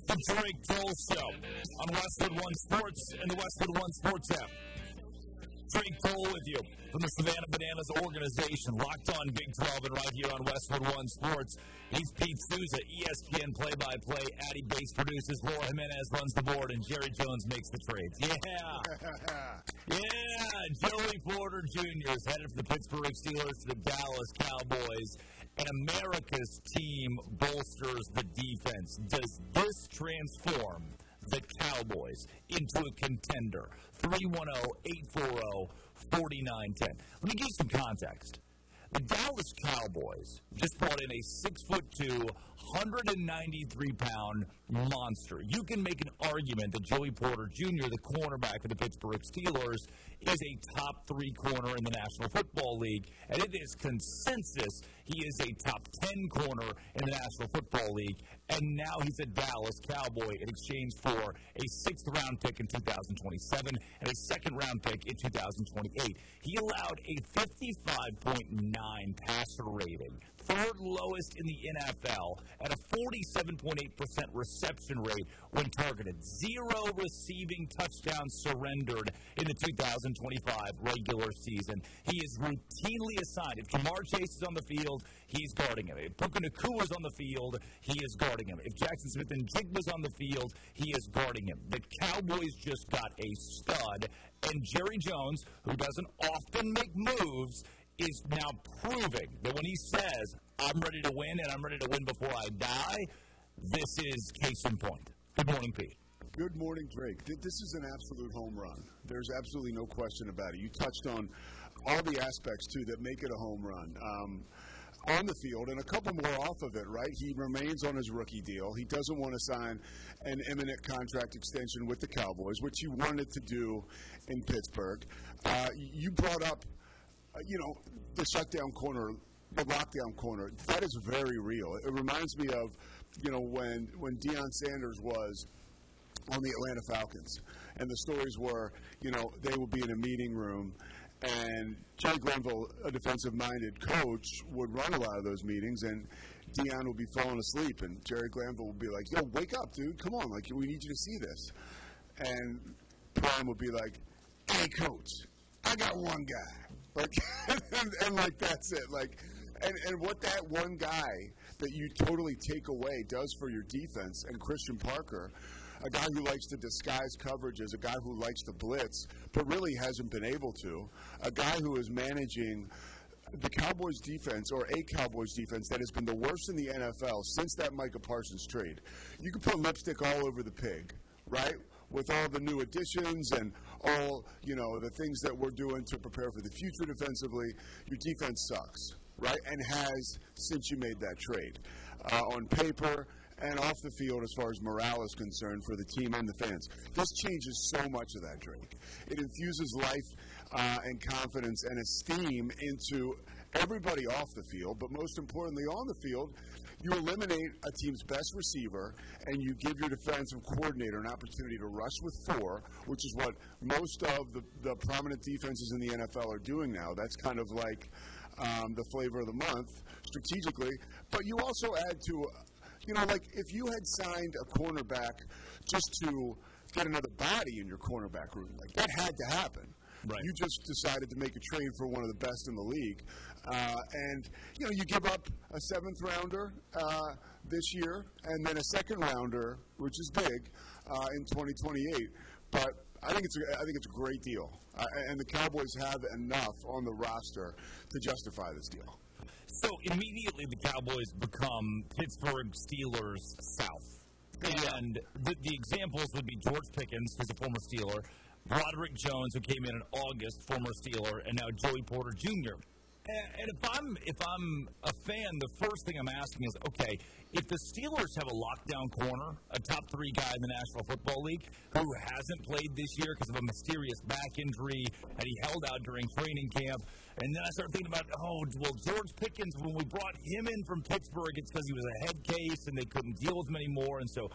The Drake Toll Show on Westwood One Sports and the Westwood One Sports app. Drake Toll with you from the Savannah Bananas organization, locked on Big 12 and right here on Westwood One Sports. He's Pete Souza, ESPN play-by-play. Addie Bates produces, Laura Jimenez runs the board, and Jerry Jones makes the trades. Yeah, Joey Porter Jr. is headed from the Pittsburgh Steelers to the Dallas Cowboys, and America's team bolsters the defense. Does this transform the Cowboys into a contender? 310-840-4910. Let me give you some context. The Dallas Cowboys just brought in a 6'2", 193-pound monster. You can make an argument that Joey Porter Jr., the cornerback of the Pittsburgh Steelers, is a top 3 corner in the National Football League, and it is consensus he is a top 10 corner in the National Football League, and now he's a Dallas Cowboy in exchange for a 6th-round pick in 2027 and a 2nd-round pick in 2028. He allowed a 55.9 passer rating, 3rd lowest in the NFL, at a 47.8% reception rate when targeted. 0 receiving touchdowns surrendered in the 2025 regular season. He is routinely assigned. If Jamar Chase is on the field, he's guarding him. If Puka Nacua is on the field, he is guarding him. If Jackson Smith and Jigba's on the field, he is guarding him. The Cowboys just got a stud, and Jerry Jones, who doesn't often make moves, is now proving that when he says, I'm ready to win and I'm ready to win before I die, this is case in point. Good morning, Pete. Good morning, Drake. This is an absolute home run. There's absolutely no question about it. You touched on all the aspects, too, that make it a home run. On the field, and a couple more off of it, right? He remains on his rookie deal. He doesn't want to sign an imminent contract extension with the Cowboys, which he wanted to do in Pittsburgh. You brought up, the shutdown corner, the lockdown corner. That is very real. It reminds me of, when Deion Sanders was on the Atlanta Falcons, and the stories were, they would be in a meeting room, and Jerry Glanville, a defensive-minded coach, would run a lot of those meetings, and Deion would be falling asleep, and Jerry Glanville would be like, yo, wake up, dude, come on, we need you to see this. And Prime would be like, hey, coach, I got one guy. And that's it. And what that one guy that you totally take away does for your defense, and Christian Parker, a guy who likes to disguise coverages, a guy who likes to blitz, but really hasn't been able to, a guy who is managing the Cowboys defense, or a Cowboys defense that has been the worst in the NFL since that Micah Parsons trade. You can put lipstick all over the pig, right? With all the new additions and all, the things that we're doing to prepare for the future defensively, your defense sucks, right? And has since you made that trade. On paper and off the field, as far as morale is concerned for the team and the fans. This changes so much of that, Drake. It infuses life and confidence and esteem into everybody off the field, but most importantly on the field, you eliminate a team's best receiver and you give your defensive coordinator an opportunity to rush with 4, which is what most of the prominent defenses in the NFL are doing now. That's kind of like the flavor of the month strategically. But you also add to, if you had signed a cornerback just to get another body in your cornerback room, that had to happen. Right. You just decided to make a trade for one of the best in the league. And you give up a 7th-rounder this year and then a 2nd-rounder, which is big, in 2028. But I think it's a great deal. And the Cowboys have enough on the roster to justify this deal. So immediately the Cowboys become Pittsburgh Steelers South. And the examples would be George Pickens, who's a former Steeler, Broderick Jones, who came in August, former Steeler, and now Joey Porter Jr. And if I'm a fan, the first thing I'm asking is, okay, if the Steelers have a lockdown corner, a top 3 guy in the National Football League, who hasn't played this year because of a mysterious back injury, and he held out during training camp, and then I start thinking about, George Pickens, when we brought him in from Pittsburgh, it's because he was a head case and they couldn't deal with him anymore, and so